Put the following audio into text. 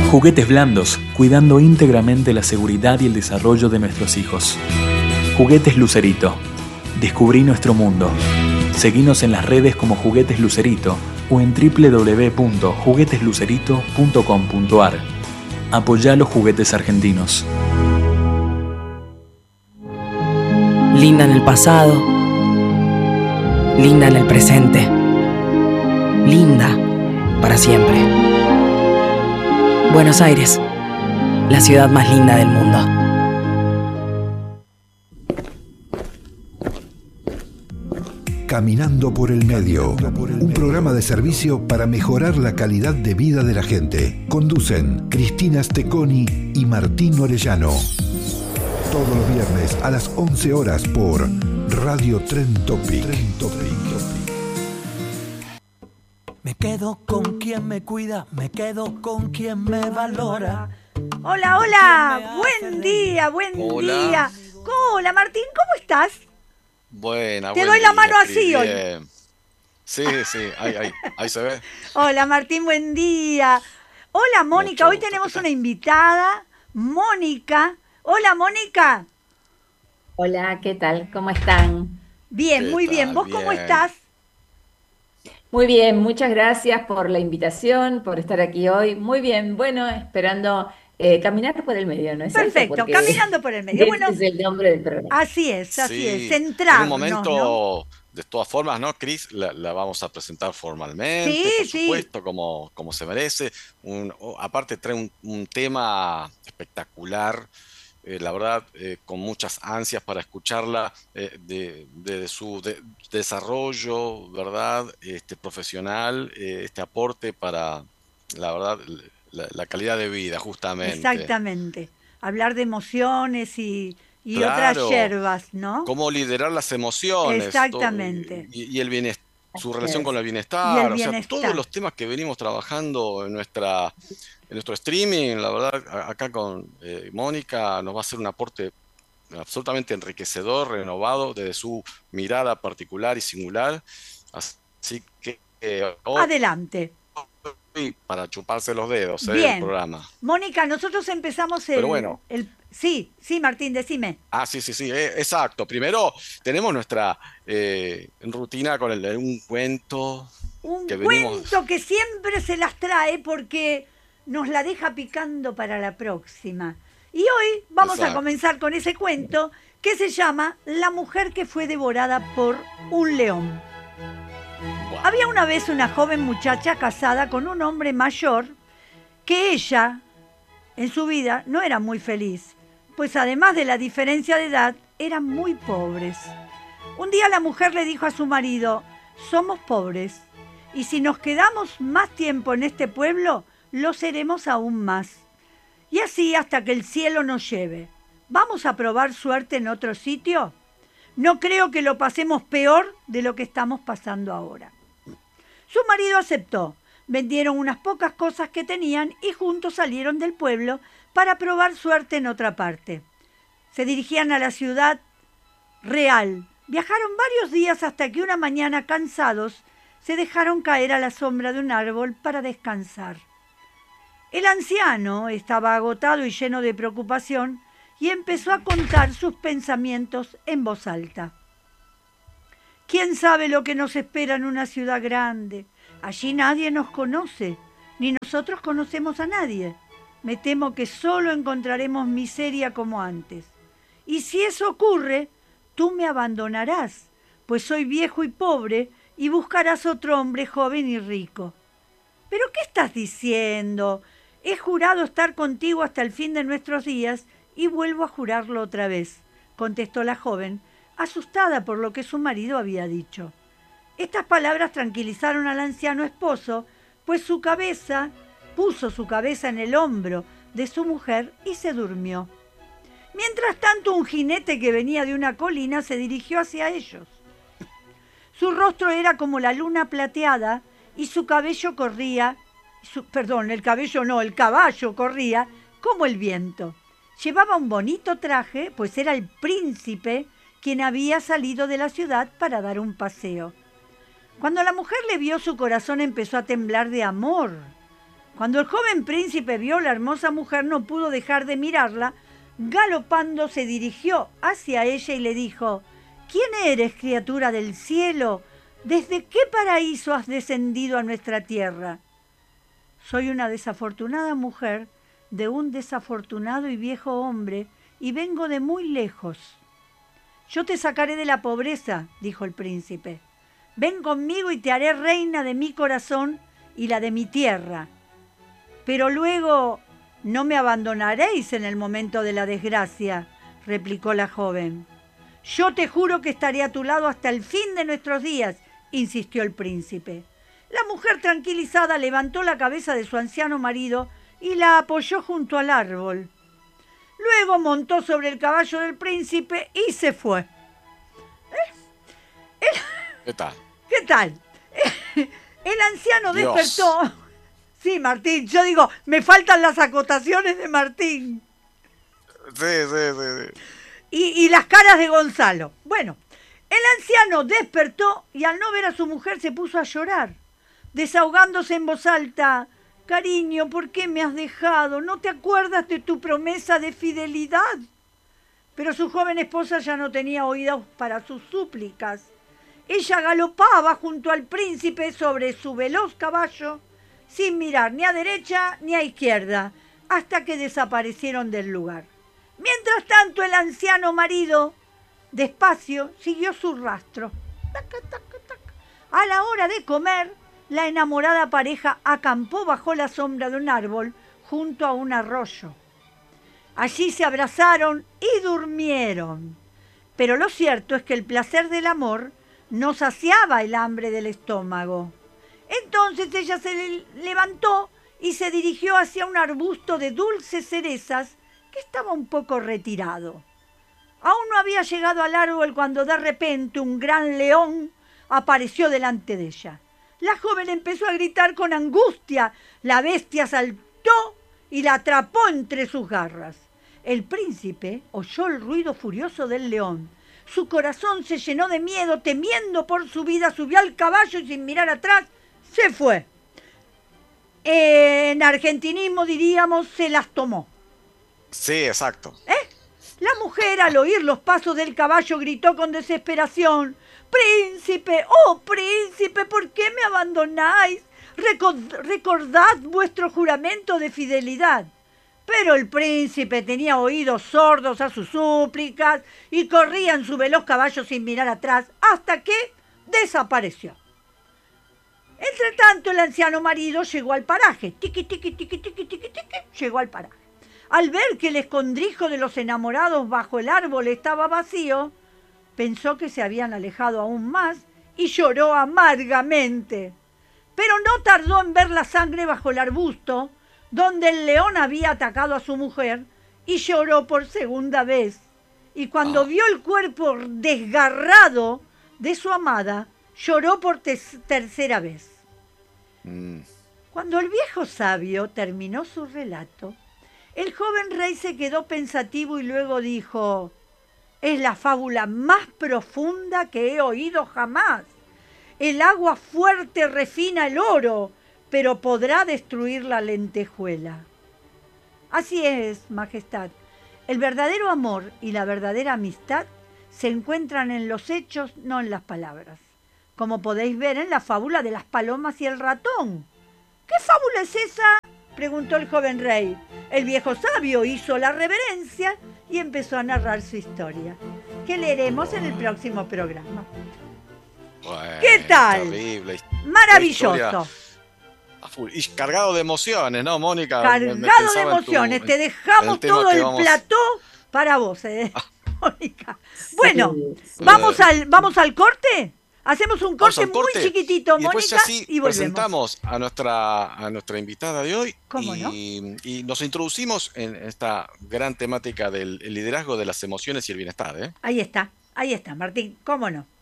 Juguetes blandos, cuidando íntegramente la seguridad y el desarrollo de nuestros hijos. Juguetes Lucerito. Descubrí nuestro mundo. Seguinos en las redes como Juguetes Lucerito o en www.jugueteslucerito.com.ar. Apoyá los juguetes argentinos. Linda en el pasado, linda en el presente, linda para siempre. Buenos Aires, la ciudad más linda del mundo. Caminando por el Medio, un programa de servicio para mejorar la calidad de vida de la gente. Conducen Cristina Steconi y Martín Orellano. Todos los viernes a las 11 horas por Radio Tren Topic. Me quedo con quien me cuida, me quedo con quien me valora. Hola, hola, buen día. Hola, Martín, ¿cómo estás? Buena, Te doy la mano Cris, así hoy. bien. Sí, ahí se ve. Hola, Martín, buen día. Hola, Mónica, hoy tenemos una invitada, Mónica. Hola, Mónica. Hola, ¿qué tal? ¿Cómo están? Bien, muy bien. ¿Vos cómo estás? Muy bien, muchas gracias por la invitación, por estar aquí hoy. Muy bien, bueno, esperando caminar por el medio, ¿no es cierto? Perfecto, Porque caminando por el medio. Bueno, ese es el nombre del programa. así es, Sí, centrarnos, en un momento, ¿no? de todas formas, ¿no, Cris? La vamos a presentar formalmente, Sí, por sí. supuesto, como se merece. Aparte trae un tema espectacular. La verdad, con muchas ansias para escucharla de su desarrollo, ¿verdad? Profesional, este aporte para, la verdad, la calidad de vida, justamente. Exactamente. Hablar de emociones y otras Claro, yerbas, ¿no? cómo liderar las emociones Exactamente. y el bienestar, su relación con el Y el bienestar, o sea, todos bienestar. los temas que venimos trabajando en nuestro streaming, la verdad, acá con Mónica nos va a hacer un aporte absolutamente enriquecedor, renovado, desde su mirada particular y singular. Así que hoy, Adelante. para chuparse los dedos, el Bien. programa. Mónica, nosotros empezamos Pero bueno. Sí, Martín, decime. Sí, exacto. Primero tenemos nuestra rutina con un cuento Un que venimos. cuento que siempre se las trae porque nos la deja picando para la próxima. Y hoy vamos a Exacto. comenzar con ese cuento que se llama La mujer que fue devorada por un león. Wow. Había una vez una joven muchacha casada con un hombre mayor que ella, en su vida, no era muy feliz, pues además de la diferencia de edad, eran muy pobres. Un día la mujer le dijo a su marido: somos pobres, y si nos quedamos más tiempo en este pueblo, lo seremos aún más. Y así hasta que el cielo nos lleve. ¿Vamos a probar suerte en otro sitio? No creo que lo pasemos peor de lo que estamos pasando ahora. Su marido aceptó. Vendieron unas pocas cosas que tenían y juntos salieron del pueblo para probar suerte en otra parte. Se dirigían a la ciudad real. Viajaron varios días hasta que una mañana, cansados, se dejaron caer a la sombra de un árbol para descansar. El anciano estaba agotado y lleno de preocupación y empezó a contar sus pensamientos en voz alta. ¿Quién sabe lo que nos espera en una ciudad grande? Allí nadie nos conoce, ni nosotros conocemos a nadie. Me temo que solo encontraremos miseria como antes. Y si eso ocurre, tú me abandonarás, pues soy viejo y pobre, y buscarás otro hombre joven y rico. ¿Pero qué estás diciendo? He jurado estar contigo hasta el fin de nuestros días y vuelvo a jurarlo otra vez, contestó la joven, asustada por lo que su marido había dicho. Estas palabras tranquilizaron al anciano esposo, pues puso su cabeza en el hombro de su mujer y se durmió. Mientras tanto, un jinete que venía de una colina se dirigió hacia ellos. Su rostro era como la luna plateada y su cabello corría, el caballo corría como el viento. Llevaba un bonito traje, pues era el príncipe quien había salido de la ciudad para dar un paseo. Cuando la mujer le vio, su corazón empezó a temblar de amor. Cuando el joven príncipe vio la hermosa mujer, no pudo dejar de mirarla. Galopando se dirigió hacia ella y le dijo: ¿Quién eres, criatura del cielo? ¿Desde qué paraíso has descendido a nuestra tierra? Soy una desafortunada mujer de un desafortunado y viejo hombre, y vengo de muy lejos. Yo te sacaré de la pobreza, dijo el príncipe. Ven conmigo y te haré reina de mi corazón y la de mi tierra. Pero luego no me abandonaréis en el momento de la desgracia, replicó la joven. Yo te juro que estaré a tu lado hasta el fin de nuestros días, insistió el príncipe. La mujer, tranquilizada, levantó la cabeza de su anciano marido y la apoyó junto al árbol. Luego montó sobre el caballo del príncipe y se fue. ¿Qué tal? ¿Qué tal? El anciano Dios. despertó. Sí, Martín, yo digo, me faltan las acotaciones de Martín. Sí. Y las caras de Gonzalo. Bueno, el anciano despertó y al no ver a su mujer se puso a llorar, desahogándose en voz alta. Cariño, ¿por qué me has dejado? ¿No te acuerdas de tu promesa de fidelidad? Pero su joven esposa ya no tenía oídos para sus súplicas. Ella galopaba junto al príncipe sobre su veloz caballo, sin mirar ni a derecha ni a izquierda, hasta que desaparecieron del lugar. Mientras tanto, el anciano marido, despacio, siguió su rastro. Taca, taca, taca. A la hora de comer, la enamorada pareja acampó bajo la sombra de un árbol junto a un arroyo. Allí se abrazaron y durmieron. Pero lo cierto es que el placer del amor no saciaba el hambre del estómago. Entonces ella se levantó y se dirigió hacia un arbusto de dulces cerezas que estaba un poco retirado. Aún no había llegado al árbol cuando de repente un gran león apareció delante de ella. La joven empezó a gritar con angustia. La bestia saltó y la atrapó entre sus garras. El príncipe oyó el ruido furioso del león. Su corazón se llenó de miedo, temiendo por su vida, subió al caballo y sin mirar atrás se fue. En argentinismo diríamos, se las tomó. Sí, exacto. La mujer, al oír los pasos del caballo, gritó con desesperación: «Príncipe, oh príncipe, ¿por qué me abandonáis? Recordad vuestro juramento de fidelidad». Pero el príncipe tenía oídos sordos a sus súplicas y corría en su veloz caballo sin mirar atrás hasta que desapareció. Entre tanto, el anciano marido llegó al paraje. Tiqui, tiqui, tiqui, tiqui, tiqui, tiqui, llegó al paraje. Al ver que el escondrijo de los enamorados bajo el árbol estaba vacío, pensó que se habían alejado aún más y lloró amargamente. Pero no tardó en ver la sangre bajo el arbusto, donde el león había atacado a su mujer, y lloró por segunda vez. Y cuando vio el cuerpo desgarrado de su amada, lloró por tercera vez. Cuando el viejo sabio terminó su relato, el joven rey se quedó pensativo y luego dijo: «Es la fábula más profunda que he oído jamás. El agua fuerte refina el oro, pero podrá destruir la lentejuela». Así es, Majestad. El verdadero amor y la verdadera amistad se encuentran en los hechos, no en las palabras. Como podéis ver en la fábula de las palomas y el ratón. «¿Qué fábula es esa?», preguntó el joven rey. El viejo sabio hizo la reverencia y empezó a narrar su historia, que leeremos en el próximo programa. Bueno, ¿Qué tal? Terrible. Maravilloso. Y cargado de emociones, ¿no, Mónica? Cargado de emociones. Te dejamos todo el plató para vos, Mónica. Bueno, ¿vamos al corte? Hacemos un corte muy chiquitito, y Mónica, sí, y volvemos. Presentamos a nuestra invitada de hoy. ¿Cómo no? Y nos introducimos en esta gran temática del liderazgo de las emociones y el bienestar. Ahí está, Martín, cómo no.